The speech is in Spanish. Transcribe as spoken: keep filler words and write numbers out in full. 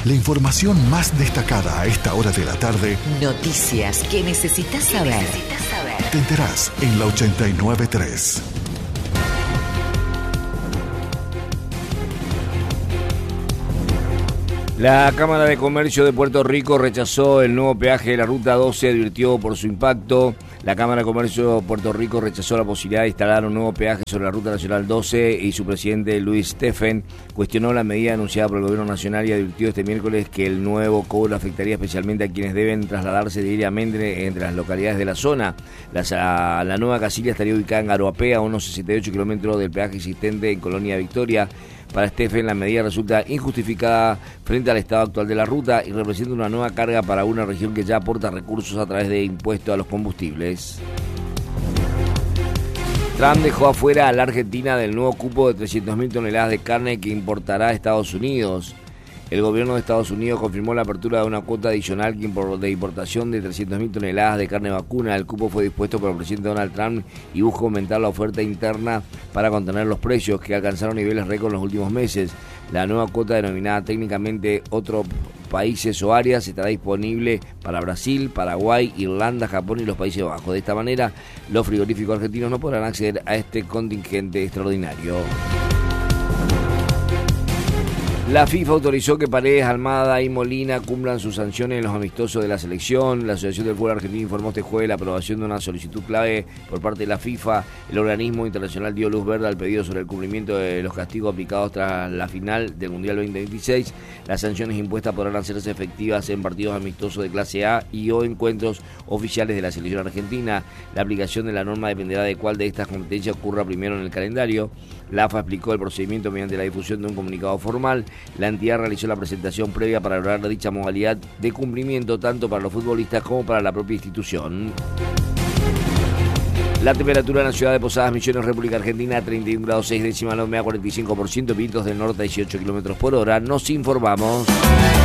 La información más destacada a esta hora de la tarde. Noticias que necesitas saber. necesitas saber. Te enterás en la ochenta y nueve punto tres. La Cámara de Comercio de Puerto Rico rechazó el nuevo peaje de la Ruta doce, advirtió por su impacto. La Cámara de Comercio de Puerto Rico rechazó la posibilidad de instalar un nuevo peaje sobre la Ruta Nacional doce y su presidente Luis Steffen cuestionó la medida anunciada por el Gobierno Nacional y advirtió este miércoles que el nuevo cobro afectaría especialmente a quienes deben trasladarse diariamente entre las localidades de la zona. La, la nueva casilla estaría ubicada en Aroapea, a unos sesenta y ocho kilómetros del peaje existente en Colonia Victoria. Para Steffen, la medida resulta injustificada frente al estado actual de la ruta y representa una nueva carga para una región que ya aporta recursos a través de impuestos a los combustibles. Trump dejó afuera a la Argentina del nuevo cupo de trescientas mil toneladas de carne que importará a Estados Unidos. El gobierno de Estados Unidos confirmó la apertura de una cuota adicional de importación de trescientas mil toneladas de carne vacuna. El cupo fue dispuesto por el presidente Donald Trump y busca aumentar la oferta interna para contener los precios que alcanzaron niveles récord en los últimos meses. La nueva cuota, denominada técnicamente otros países o áreas, estará disponible para Brasil, Paraguay, Irlanda, Japón y los Países Bajos. De esta manera, los frigoríficos argentinos no podrán acceder a este contingente extraordinario. La FIFA autorizó que Paredes, Almada y Molina cumplan sus sanciones en los amistosos de la selección. La Asociación del Fútbol Argentino informó este jueves la aprobación de una solicitud clave por parte de la FIFA. El organismo internacional dio luz verde al pedido sobre el cumplimiento de los castigos aplicados tras la final del Mundial veinte veintiséis. Las sanciones impuestas podrán hacerse efectivas en partidos amistosos de clase A y o encuentros oficiales de la selección argentina. La aplicación de la norma dependerá de cuál de estas competencias ocurra primero en el calendario. La A F A explicó el procedimiento mediante la difusión de un comunicado formal. La entidad realizó la presentación previa para lograr dicha modalidad de cumplimiento tanto para los futbolistas como para la propia institución. La temperatura en la ciudad de Posadas Misiones, República Argentina, treinta y un grados seis décimas, la humedad cuarenta y cinco por ciento, vientos del norte a dieciocho kilómetros por hora. Nos informamos.